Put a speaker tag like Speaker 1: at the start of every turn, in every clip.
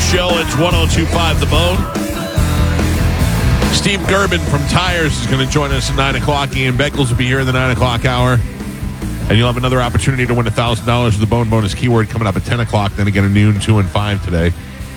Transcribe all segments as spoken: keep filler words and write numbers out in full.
Speaker 1: show. It's one oh two point five The Bone. Steve Gerben from Tires is going to join us at nine o'clock. Ian Beckles will be here in the nine o'clock hour. And you'll have another opportunity to win one thousand dollars with the Bone Bonus keyword coming up at ten o'clock. Then again at noon, two, and five today.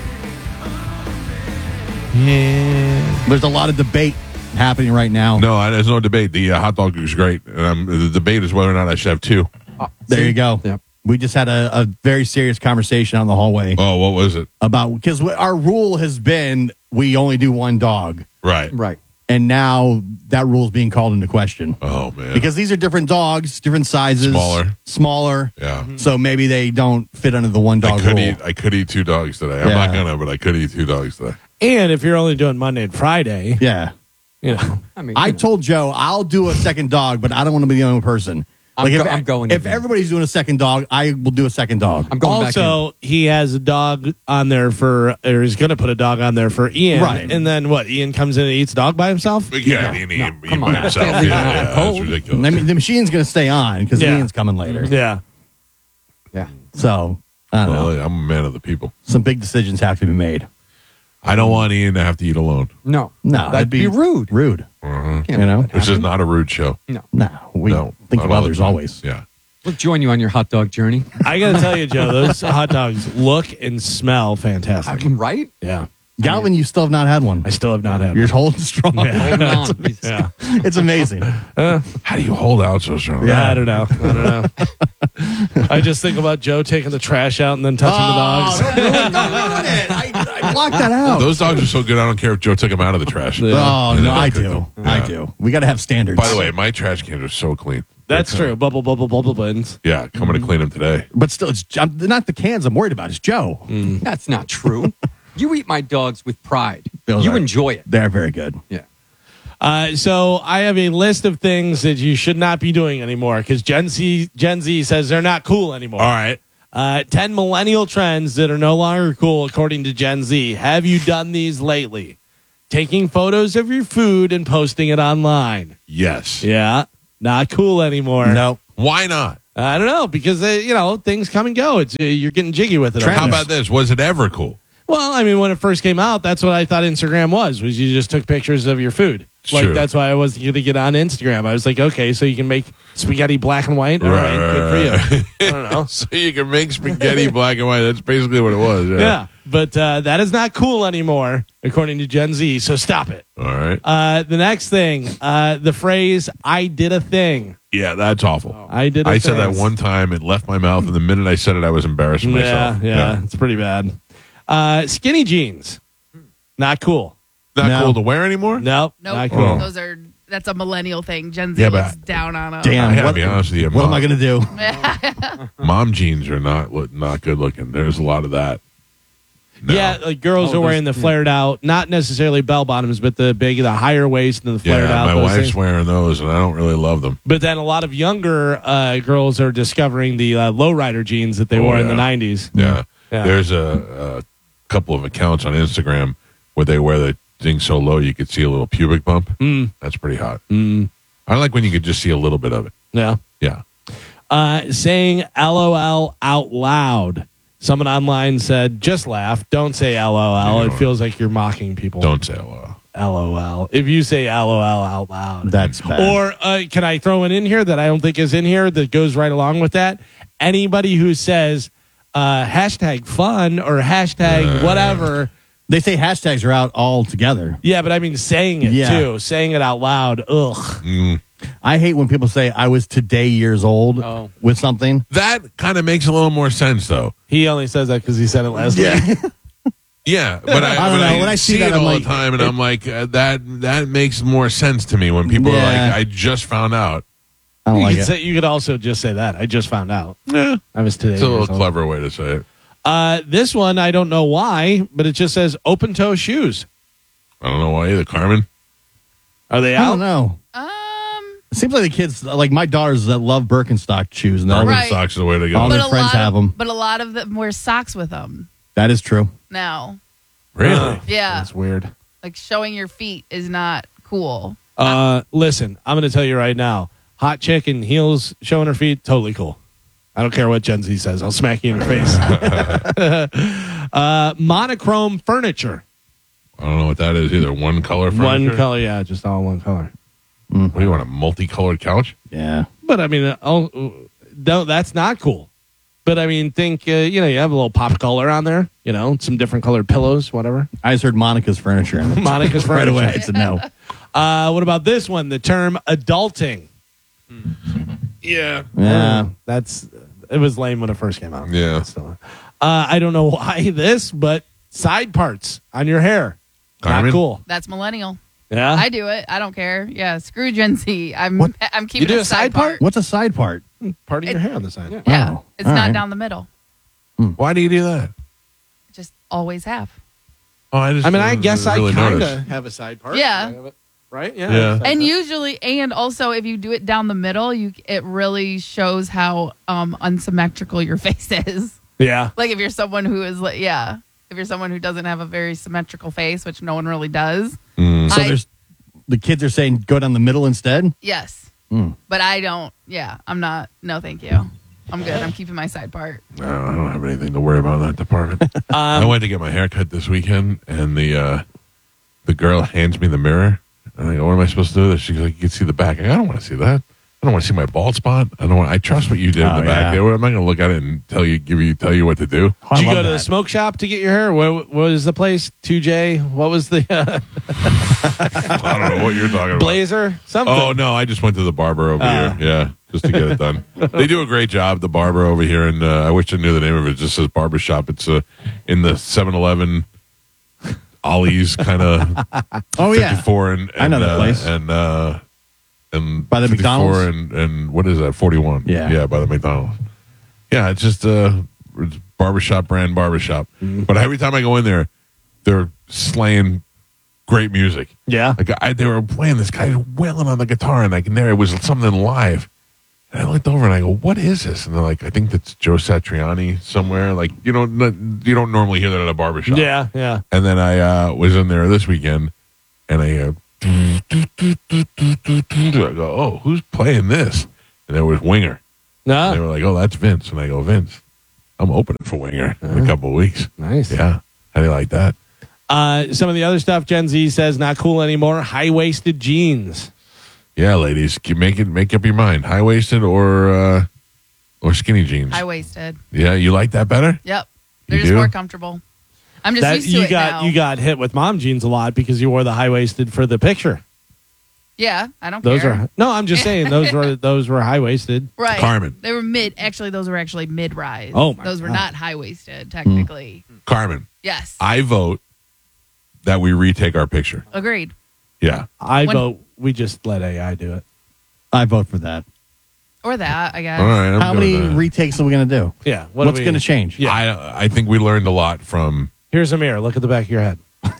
Speaker 2: Yeah. There's a lot of debate happening right now.
Speaker 1: No, there's no debate. The uh, hot dog is great. Um, the debate is whether or not I should have two.
Speaker 2: Oh, there you go. Yep. We just had a, a very serious conversation on the hallway.
Speaker 1: Oh, what was it?
Speaker 2: About, because our rule has been we only do one dog.
Speaker 1: Right.
Speaker 2: Right. And now that rule is being called into question.
Speaker 1: Oh, man.
Speaker 2: Because these are different dogs, different sizes.
Speaker 1: Smaller.
Speaker 2: Smaller.
Speaker 1: Yeah. Mm-hmm.
Speaker 2: So maybe they don't fit under the one dog
Speaker 1: I could
Speaker 2: rule.
Speaker 1: Eat, I could eat two dogs today. I'm
Speaker 2: Yeah.
Speaker 1: not going to, but I could eat two dogs today.
Speaker 3: And if you're only doing Monday and Friday,
Speaker 2: yeah.
Speaker 3: you know.
Speaker 4: I mean,
Speaker 2: I
Speaker 4: you know.
Speaker 2: told Joe I'll do a second dog, but I don't want to be the only person.
Speaker 4: I'm
Speaker 2: Like
Speaker 4: go-
Speaker 2: if,
Speaker 4: I'm going
Speaker 2: If
Speaker 4: again.
Speaker 2: everybody's doing a second dog, I will do a second dog.
Speaker 4: I'm going back in.
Speaker 3: Also, he has a dog on there for, or he's going to put a dog on there for Ian.
Speaker 2: Right.
Speaker 3: And then what? Ian comes in and eats a dog by himself?
Speaker 1: Yeah,
Speaker 4: No,
Speaker 1: he,
Speaker 4: no,
Speaker 1: he, he
Speaker 4: come
Speaker 1: by
Speaker 4: on.
Speaker 1: himself.
Speaker 4: Can't leave
Speaker 1: Yeah,
Speaker 4: him out
Speaker 1: yeah,
Speaker 4: in the
Speaker 1: that's
Speaker 4: cold.
Speaker 1: ridiculous.
Speaker 2: I mean, the machine's going to stay on because
Speaker 3: Yeah.
Speaker 2: Ian's coming later.
Speaker 3: Yeah.
Speaker 4: Yeah.
Speaker 2: So, I don't know.
Speaker 1: Well, I'm a man of the people.
Speaker 2: Some big decisions have to be made.
Speaker 1: I don't want Ian to have to eat alone.
Speaker 4: No.
Speaker 2: No,
Speaker 4: That'd be rude.
Speaker 2: Rude.
Speaker 1: Uh-huh.
Speaker 4: Can't
Speaker 2: You know?
Speaker 4: let that
Speaker 1: This is
Speaker 4: happen.
Speaker 1: not a rude show.
Speaker 4: No.
Speaker 2: No, we
Speaker 1: No.
Speaker 2: think
Speaker 1: not
Speaker 2: of
Speaker 1: all the
Speaker 2: others
Speaker 1: time.
Speaker 2: always.
Speaker 1: Yeah.
Speaker 4: We'll join you on your hot dog journey.
Speaker 3: I got to tell you, Joe, those hot dogs look and smell
Speaker 4: I
Speaker 3: fantastic.
Speaker 4: mean, right?
Speaker 3: Yeah.
Speaker 2: Galvin, you still have not had one.
Speaker 3: I still have not had
Speaker 2: You're
Speaker 3: one.
Speaker 2: holding strong.
Speaker 4: Holding on. Jesus.
Speaker 3: Yeah.
Speaker 2: It's amazing.
Speaker 1: How do you hold out so strong?
Speaker 3: Yeah, I don't know. I don't know. I just think about Joe taking the trash out and then touching the dogs.
Speaker 2: don't ruin it. Don't ruin it. I, I blocked that out.
Speaker 1: Those dogs are so good, I don't care if Joe took them out of the trash.
Speaker 2: oh,
Speaker 1: Yeah,
Speaker 2: no, I
Speaker 1: cook
Speaker 2: do.
Speaker 1: them.
Speaker 2: I
Speaker 1: Yeah.
Speaker 2: do. We got to have standards.
Speaker 1: By the way, my trash cans are so clean.
Speaker 3: That's true. Bubble, bubble, bubble bins.
Speaker 1: Yeah, coming to clean them today.
Speaker 2: But still, it's I'm, not the cans I'm worried about. It's Joe.
Speaker 4: That's not true. You eat my dogs with pride.
Speaker 2: Those
Speaker 4: you
Speaker 2: are-
Speaker 4: enjoy it.
Speaker 2: They're very good.
Speaker 4: Yeah.
Speaker 3: Uh, so I have a list of things that you should not be doing anymore because Gen Z, Gen Z says they're not cool anymore.
Speaker 1: All right.
Speaker 3: Uh, ten millennial trends that are no longer cool according to Gen Z. Have you done these lately? Taking photos of your food and posting it online.
Speaker 1: Yes.
Speaker 3: Yeah. Not cool anymore.
Speaker 2: No.
Speaker 1: Why not?
Speaker 3: I don't know because, uh, you know, things come and go. It's uh, you're getting jiggy with it.
Speaker 1: How about this? Was it ever cool?
Speaker 3: Well, I mean, when it first came out, that's what I thought Instagram was, was you just took pictures of your food.
Speaker 1: It's
Speaker 3: like,
Speaker 1: true.
Speaker 3: that's why I wasn't going to get on Instagram. I was like, okay, so you can make spaghetti black and white? All right,
Speaker 1: Right,
Speaker 3: good
Speaker 1: right,
Speaker 3: for you. I don't know.
Speaker 1: So you can make spaghetti black and white. That's basically what it was. Yeah.
Speaker 3: Yeah, but uh, that is not cool anymore, according to Gen Z, so stop it.
Speaker 1: All right.
Speaker 3: Uh, the next thing, uh, the phrase, I did a thing.
Speaker 1: Yeah, that's awful.
Speaker 3: I did a
Speaker 1: I said that
Speaker 3: thing.
Speaker 1: one time. It left my mouth, and the minute I said it, I was embarrassing
Speaker 3: Yeah,
Speaker 1: myself.
Speaker 3: yeah, it's pretty bad. Uh, skinny jeans, not cool.
Speaker 1: Not
Speaker 2: No.
Speaker 1: cool to wear anymore?
Speaker 3: Nope,
Speaker 5: Nope.
Speaker 3: not cool.
Speaker 5: Those are that's a millennial thing. Gen Z
Speaker 1: Yeah,
Speaker 5: looks
Speaker 1: but-
Speaker 5: down on them.
Speaker 2: Damn.
Speaker 1: I gotta
Speaker 2: what,
Speaker 1: be honest with you.
Speaker 2: What
Speaker 1: mom,
Speaker 2: am I going to do?
Speaker 1: Mom jeans are not look- not good looking. There's a lot of that. No.
Speaker 3: Yeah, like girls
Speaker 4: Oh,
Speaker 3: are wearing the
Speaker 4: there's-
Speaker 3: flared out, not necessarily bell bottoms, but the big, the higher waist and the flared
Speaker 1: Yeah,
Speaker 3: out.
Speaker 1: my
Speaker 3: those
Speaker 1: wife's
Speaker 3: things.
Speaker 1: wearing those, and I don't really love them.
Speaker 3: But then a lot of younger uh, girls are discovering the uh, lowrider jeans that they
Speaker 1: Oh,
Speaker 3: wore in
Speaker 1: yeah.
Speaker 3: the nineties.
Speaker 1: Yeah.
Speaker 3: Yeah.
Speaker 1: There's a, a couple of accounts on Instagram where they wear the thing so low you could see a little pubic bump.
Speaker 3: Mm.
Speaker 1: That's pretty hot.
Speaker 3: Mm.
Speaker 1: I like when you could just see a little bit of it.
Speaker 3: Yeah.
Speaker 1: Yeah.
Speaker 3: Uh, saying LOL out loud. Someone online said, just laugh. Don't say LOL. It feels like you're mocking people.
Speaker 1: Don't say hello.
Speaker 3: LOL. If you say LOL out loud.
Speaker 2: That's bad.
Speaker 3: Or uh, can I throw one in here that I don't think is in here that goes right along with that? Anybody who says uh, hashtag fun or hashtag whatever.
Speaker 2: They say hashtags are out all together.
Speaker 3: Yeah, but I mean saying it
Speaker 2: Yeah.
Speaker 3: too. Saying it out loud. Ugh.
Speaker 1: Mm.
Speaker 2: I hate when people say I was today years old
Speaker 4: Oh.
Speaker 2: with something.
Speaker 1: That kind of makes a little more sense, though.
Speaker 3: He only says that because he said it last week.
Speaker 1: Yeah, but I,
Speaker 2: I don't
Speaker 1: but
Speaker 2: know. When I see
Speaker 1: see
Speaker 2: that,
Speaker 1: it
Speaker 2: I'm
Speaker 1: all
Speaker 2: like-
Speaker 1: the time, and I'm like, uh, that that makes more sense to me when people are
Speaker 2: Yeah.
Speaker 1: like, I just found out.
Speaker 2: I don't
Speaker 3: You
Speaker 2: like
Speaker 3: could,
Speaker 2: it.
Speaker 3: say, you could also just say that. I just found out.
Speaker 1: Yeah,
Speaker 3: I was today.
Speaker 1: it's a
Speaker 3: years
Speaker 1: little
Speaker 3: old.
Speaker 1: clever way to say it.
Speaker 3: Uh, this one, I don't know why, but it just says open toe shoes.
Speaker 1: I don't know why either. Carmen?
Speaker 3: Are they
Speaker 2: I
Speaker 3: out?
Speaker 2: don't know.
Speaker 5: Um,
Speaker 2: It seems like the kids, like my daughters that love Birkenstock shoes. And they're
Speaker 1: Birkenstocks
Speaker 5: Right.
Speaker 1: socks is the way to go.
Speaker 2: All
Speaker 5: but
Speaker 2: their
Speaker 5: a
Speaker 2: friends
Speaker 5: lot
Speaker 2: have
Speaker 5: of,
Speaker 2: 'em.
Speaker 5: But a lot of them wear socks with them
Speaker 2: That is true.
Speaker 5: now.
Speaker 1: Really?
Speaker 5: Yeah,
Speaker 3: That's weird.
Speaker 5: like showing your feet is not cool.
Speaker 3: Uh, listen, I'm going to tell you right now. Hot chick in heels showing her feet, totally cool. I don't care what Gen Z says. I'll smack you in the face. Uh, monochrome furniture.
Speaker 1: I don't know what that is either. One color furniture?
Speaker 3: One color, yeah, just all one color.
Speaker 1: What do you want, a multicolored couch?
Speaker 2: Yeah.
Speaker 3: But I mean, uh, oh, no, that's not cool. But I mean, think, uh, you know, you have a little pop color on there, you know, some different colored pillows, whatever.
Speaker 2: I just heard Monica's furniture. And
Speaker 3: Monica's
Speaker 2: right
Speaker 3: furniture.
Speaker 2: away. I said no.
Speaker 3: Uh, what about this one? The term adulting.
Speaker 1: Yeah.
Speaker 2: Yeah.
Speaker 3: That's, it was lame when it first came out.
Speaker 1: Yeah.
Speaker 3: So, uh, I don't know why this, but side parts on your hair.
Speaker 1: Carmen?
Speaker 3: Not cool.
Speaker 5: That's millennial.
Speaker 3: Yeah.
Speaker 5: I do it. I don't care. Yeah, screw Gen Z. I'm
Speaker 2: What?
Speaker 5: I'm keeping
Speaker 3: You do
Speaker 5: a
Speaker 3: a side part?
Speaker 2: What's a side part?
Speaker 3: Part of
Speaker 5: It-
Speaker 3: your hair on the side.
Speaker 5: Yeah,
Speaker 2: Oh,
Speaker 5: it's
Speaker 2: all
Speaker 5: not
Speaker 2: right.
Speaker 5: down the middle.
Speaker 1: Why do you do that?
Speaker 5: Just always have.
Speaker 1: Oh, I just
Speaker 3: I mean, I
Speaker 1: didn't
Speaker 3: guess
Speaker 1: really
Speaker 3: I kind
Speaker 1: notice.
Speaker 3: of have a side part.
Speaker 5: Yeah.
Speaker 3: Right? Yeah.
Speaker 1: Yeah.
Speaker 3: Side
Speaker 5: And
Speaker 3: part.
Speaker 5: usually, and also, if you do it down the middle, you it really shows how um, unsymmetrical your face is.
Speaker 3: Yeah.
Speaker 5: Like if you're someone who is like, yeah, if you're someone who doesn't have a very symmetrical face, which no one really does.
Speaker 1: Mm.
Speaker 2: So
Speaker 5: I-
Speaker 2: there's the kids are saying go down the middle instead.
Speaker 5: Yes,
Speaker 2: Mm.
Speaker 5: but I don't. Yeah, I'm not. No, thank you. I'm good. I'm keeping my side part.
Speaker 1: No, I don't have anything to worry about in that department. I
Speaker 3: Um,
Speaker 1: went to get my hair cut this weekend, and the uh, the girl hands me the mirror. And I go, what am I supposed to do with this? She goes, like, you can see the back. I go, I don't want to see that. I don't want to see my bald spot. I don't want. I trust what you did in
Speaker 2: Oh,
Speaker 1: the back
Speaker 2: yeah.
Speaker 1: there. I'm not going to look at it and tell you, give you, tell you what to do.
Speaker 2: I
Speaker 3: Did you
Speaker 2: love
Speaker 3: go to the
Speaker 2: that.
Speaker 3: smoke shop to get your hair? What, what was the place? two J? What was the uh,
Speaker 1: I don't know what you're talking about.
Speaker 3: blazer? Something.
Speaker 1: Oh no, I just went to the barber over
Speaker 3: Ah.
Speaker 1: here. Yeah, just to get it done. They do a great job. The barber over here, and uh, I wish I knew the name of it. It just says barber shop. It's uh, in the seven eleven Ollie's kind of
Speaker 2: Oh yeah.
Speaker 1: fifty-four and, and
Speaker 2: I know that
Speaker 1: uh,
Speaker 2: place.
Speaker 1: and uh, and
Speaker 2: By the
Speaker 1: fifty-four
Speaker 2: McDonald's?
Speaker 1: and and what is that forty-one?
Speaker 2: Yeah.
Speaker 1: yeah, by the McDonald's. Yeah, it's just uh, it's barbershop brand barbershop.
Speaker 2: Mm-hmm.
Speaker 1: But every time I go in there, they're slaying great music.
Speaker 3: Yeah.
Speaker 1: Like I, they were playing this guy wailing on the guitar, and like and there it was something live. And I looked over and I go, "What is this?" And they're like, "I think that's Joe Satriani somewhere." Like you don't you don't normally hear that at a barbershop.
Speaker 3: Yeah, yeah.
Speaker 1: And then I uh, was in there this weekend, and I uh, I go, "Oh, who's playing this?" And there was Winger.
Speaker 3: No.
Speaker 1: They were like, "Oh, that's Vince." And I go, "Vince, I'm opening for Winger in a couple of weeks."
Speaker 3: Nice.
Speaker 1: Yeah, how do you like that?
Speaker 3: Uh, some of the other stuff Gen Z says not cool anymore. High waisted jeans.
Speaker 1: Yeah, ladies, keep- make it make up your mind: high waisted or uh, or skinny jeans.
Speaker 5: High waisted.
Speaker 1: Yeah, you like that better?
Speaker 5: Yep. They're
Speaker 1: You
Speaker 5: just
Speaker 1: do?
Speaker 5: more comfortable. I'm just
Speaker 3: That
Speaker 5: used to
Speaker 3: you
Speaker 5: it
Speaker 3: got
Speaker 5: now.
Speaker 3: you got hit with mom jeans a lot because you wore the high waisted for the picture.
Speaker 5: yeah, I don't
Speaker 3: Those
Speaker 5: care.
Speaker 3: are no. I'm just saying those were those were high waisted.
Speaker 5: right.
Speaker 1: Carmen.
Speaker 5: They were mid. Actually, those were actually mid rise.
Speaker 3: Oh, my
Speaker 5: Those were
Speaker 3: God.
Speaker 5: not high waisted technically.
Speaker 1: Carmen,
Speaker 5: Yes.
Speaker 1: I vote that we retake our picture.
Speaker 5: Agreed.
Speaker 1: Yeah.
Speaker 3: I
Speaker 5: When-
Speaker 3: vote we just let A I do it.
Speaker 2: I vote for that.
Speaker 5: Or that, I guess.
Speaker 1: All right. I'm
Speaker 2: How
Speaker 1: good
Speaker 2: many
Speaker 1: with that.
Speaker 2: retakes are we going to do?
Speaker 3: Yeah. What do
Speaker 2: What's
Speaker 3: we-
Speaker 2: going to change?
Speaker 3: Yeah.
Speaker 1: I I think we learned a lot from.
Speaker 3: Here's a mirror. Look at the back of your head.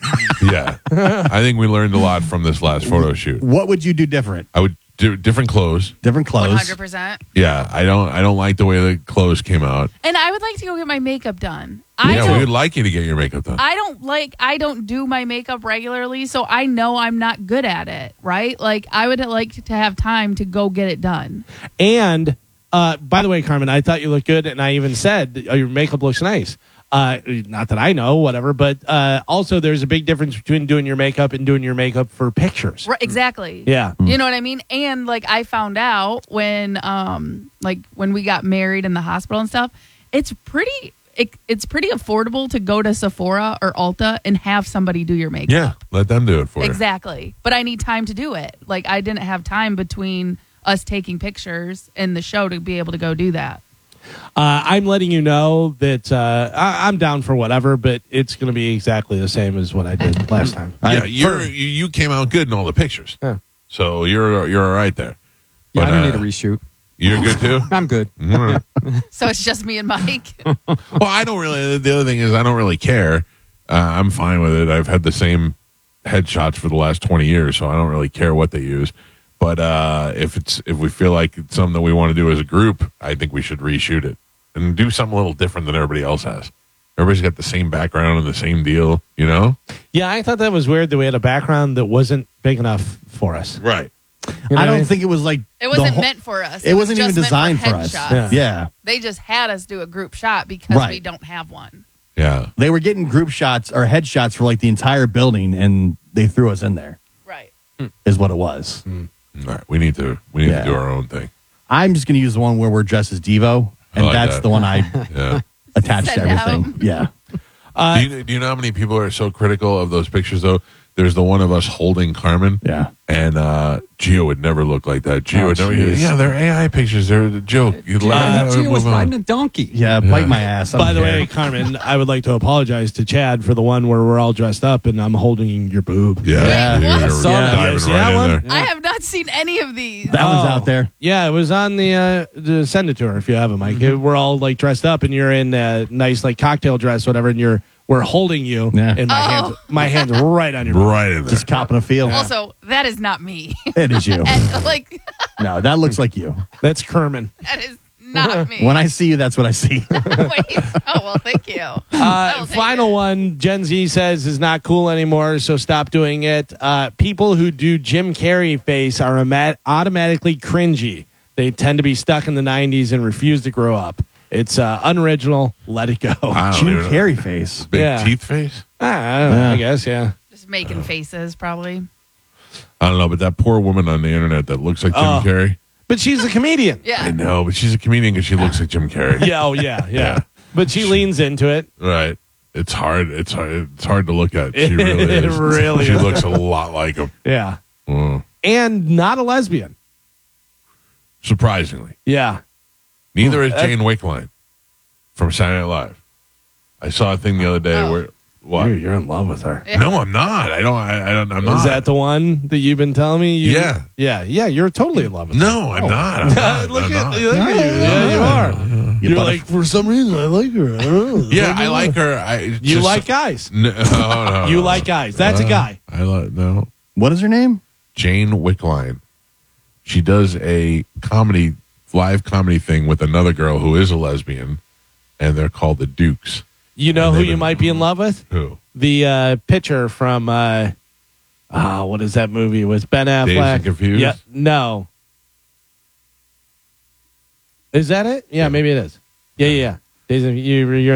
Speaker 1: Yeah, I think we learned a lot from this last photo shoot.
Speaker 2: What would you do different?
Speaker 1: I would do different clothes.
Speaker 2: Different
Speaker 5: One
Speaker 2: clothes.
Speaker 5: hundred percent.
Speaker 1: Yeah, I don't I don't like the way the clothes came out.
Speaker 5: And I would like to go get my makeup done. I
Speaker 1: yeah,
Speaker 5: don't.
Speaker 1: we would like you to get your makeup done.
Speaker 5: I don't like. I don't do my makeup regularly, so I know I'm not good at it. Right? Like I would like to have time to go get it done.
Speaker 3: And uh, by the way, Carmen, I thought you looked good, and I even said oh, your makeup looks nice. Uh, not that I know, whatever, but uh, also there's a big difference between doing your makeup and doing your makeup for pictures.
Speaker 5: Right, exactly.
Speaker 3: Yeah.
Speaker 5: You know what I mean? And like I found out when um like when we got married in the hospital and stuff, it's pretty it, it's pretty affordable to go to Sephora or Ulta and have somebody do your makeup.
Speaker 1: yeah, let them do it for you.
Speaker 5: Exactly. But I need time to do it. Like I didn't have time between us taking pictures and the show to be able to go do that.
Speaker 3: Uh, I'm letting you know that uh, I, I'm down for whatever, but it's going to be exactly the same as what I did last time.
Speaker 1: Yeah,
Speaker 2: I-
Speaker 1: you're, you you came out good in all the pictures.
Speaker 3: Yeah.
Speaker 1: So you're you're all right there.
Speaker 4: Yeah,
Speaker 1: But,
Speaker 4: I don't
Speaker 1: uh,
Speaker 4: need a reshoot.
Speaker 1: You're good too.
Speaker 4: I'm good.
Speaker 1: All right.
Speaker 5: So it's just me and Mike.
Speaker 1: Well, I don't really. The other thing is, I don't really care. Uh, I'm fine with it. I've had the same headshots for the last twenty years, so I don't really care what they use. But uh, if it's if we feel like it's something that we want to do as a group, I think we should reshoot it and do something a little different than everybody else has. Everybody's got the same background and the same deal, you know?
Speaker 3: Yeah, I thought that was weird that we had a background that wasn't big enough for us.
Speaker 1: Right.
Speaker 3: You know
Speaker 2: I
Speaker 3: what
Speaker 2: don't
Speaker 3: mean?
Speaker 2: think it was like
Speaker 5: It wasn't
Speaker 2: the whole-
Speaker 5: meant for us.
Speaker 2: It
Speaker 5: was
Speaker 2: wasn't even
Speaker 5: just meant
Speaker 2: designed for us.
Speaker 5: headshots.
Speaker 3: Yeah.
Speaker 2: Yeah.
Speaker 5: They just had us do a group shot because
Speaker 2: Right.
Speaker 5: we don't have one.
Speaker 1: Yeah.
Speaker 2: They were getting group shots or headshots for like the entire building, and they threw us in there.
Speaker 5: Right.
Speaker 2: Is what it was.
Speaker 1: All right. We need to we need
Speaker 2: Yeah.
Speaker 1: to do our own thing.
Speaker 2: I'm just going to use the one where we're dressed as Devo, and
Speaker 1: like
Speaker 2: that's
Speaker 1: that.
Speaker 2: the one I
Speaker 1: Yeah.
Speaker 2: attached to
Speaker 5: Send
Speaker 2: everything.
Speaker 5: out.
Speaker 2: Yeah.
Speaker 3: Uh,
Speaker 1: do, you, do you know how many people are so critical of those pictures though? There's the one of us holding Carmen.
Speaker 2: Yeah.
Speaker 1: And uh Gio would never look like that. Gio
Speaker 2: Oh,
Speaker 1: would never
Speaker 2: jeez.
Speaker 1: yeah, they're A I pictures. They're a joke. You
Speaker 4: Yeah,
Speaker 1: laugh,
Speaker 4: Gio was
Speaker 1: move on.
Speaker 4: riding a donkey.
Speaker 2: Yeah, bite my ass. I
Speaker 3: By
Speaker 2: don't
Speaker 3: the
Speaker 2: care.
Speaker 3: way, Carmen, I would like to apologize to Chad for the one where we're all dressed up and I'm holding your boob.
Speaker 1: Yeah,
Speaker 2: Yeah.
Speaker 1: you're,
Speaker 5: I
Speaker 1: you're
Speaker 4: saw that.
Speaker 1: diving
Speaker 3: You see
Speaker 1: right
Speaker 3: that
Speaker 1: in
Speaker 3: one?
Speaker 1: there.
Speaker 3: Yeah.
Speaker 5: I have not seen any of these.
Speaker 2: that one's
Speaker 3: Oh.
Speaker 2: out there.
Speaker 3: Yeah, it was on the uh, the send it to her if you have it, Mike.
Speaker 2: Mm-hmm.
Speaker 3: We're all like dressed up and you're in a nice like cocktail dress, whatever, and you're we're holding you
Speaker 2: Yeah.
Speaker 3: and my
Speaker 5: Oh.
Speaker 3: hands my hands right on your boob.
Speaker 1: Right in there.
Speaker 2: Just copping a feel.
Speaker 5: Also, that is not me.
Speaker 2: It is you.
Speaker 5: And, like,
Speaker 2: No, that looks like you.
Speaker 3: That's Kerman.
Speaker 5: that is not me.
Speaker 2: When I see you, that's what I see.
Speaker 5: Wait. Oh, well, thank you.
Speaker 3: Uh,
Speaker 5: I'll take
Speaker 3: final
Speaker 5: it.
Speaker 3: one, Gen Z says is not cool anymore, so stop doing it. Uh, people who do Jim Carrey face are ama- automatically cringy. They tend to be stuck in the nineties and refuse to grow up. It's uh, unoriginal. Let it go.
Speaker 1: I don't
Speaker 2: Jim
Speaker 1: even know.
Speaker 2: Carrey face.
Speaker 1: Big
Speaker 3: Yeah.
Speaker 1: teeth face.
Speaker 3: Ah, I, don't know,
Speaker 2: Yeah.
Speaker 3: I guess, yeah.
Speaker 5: Just making faces, probably.
Speaker 1: I don't know, but that poor woman on the internet that looks like Jim
Speaker 3: Oh.
Speaker 1: Carrey.
Speaker 3: But she's a comedian.
Speaker 1: I
Speaker 5: Yeah.
Speaker 1: know, but she's a comedian because she looks like Jim Carrey.
Speaker 3: Yeah, oh, yeah, yeah.
Speaker 1: Yeah.
Speaker 3: But she leans into it.
Speaker 1: Right. It's hard. It's hard. It's hard to look at. She
Speaker 3: It
Speaker 1: really is.
Speaker 3: really
Speaker 1: She
Speaker 3: is.
Speaker 1: looks a lot like him.
Speaker 3: Yeah.
Speaker 1: Mm.
Speaker 3: And not a lesbian.
Speaker 1: Surprisingly,
Speaker 3: Yeah.
Speaker 1: neither is
Speaker 3: Uh,
Speaker 1: Jane Wickline from Saturday Night Live. I saw a thing the other day
Speaker 5: Oh.
Speaker 1: where what?
Speaker 3: You're, you're in love with her.
Speaker 5: Yeah.
Speaker 1: No, I'm not. I don't. I, I don't. I'm not.
Speaker 3: Is that the one that you've been telling me? You,
Speaker 1: Yeah.
Speaker 3: Yeah. Yeah. You're totally in love with her.
Speaker 1: No, I'm not. I'm not.
Speaker 3: look
Speaker 1: I'm
Speaker 3: at,
Speaker 1: not.
Speaker 3: look at you. Yeah, you are.
Speaker 2: You
Speaker 3: You're
Speaker 2: butter-
Speaker 3: like, for some reason, I like her. I don't know.
Speaker 1: Yeah, I like her. I
Speaker 3: You
Speaker 1: just-
Speaker 3: like guys.
Speaker 1: No, no,
Speaker 3: You
Speaker 1: no.
Speaker 3: like guys. That's a
Speaker 1: Uh,
Speaker 3: guy.
Speaker 1: I like no.
Speaker 2: What is her name?
Speaker 1: Jane Wickline. She does a comedy, live comedy thing with another girl who is a lesbian, and they're called the Dukes.
Speaker 3: You know
Speaker 1: And
Speaker 3: who
Speaker 1: they've
Speaker 3: you
Speaker 1: been-
Speaker 3: might be in love with?
Speaker 1: Who?
Speaker 3: The uh, pitcher from, uh, ah, what is that movie with Ben Affleck?
Speaker 1: Dazed and Confused?
Speaker 3: Yeah. No. Is that it? Yeah, maybe it is. Yeah, yeah, yeah. Dazed and- you, you're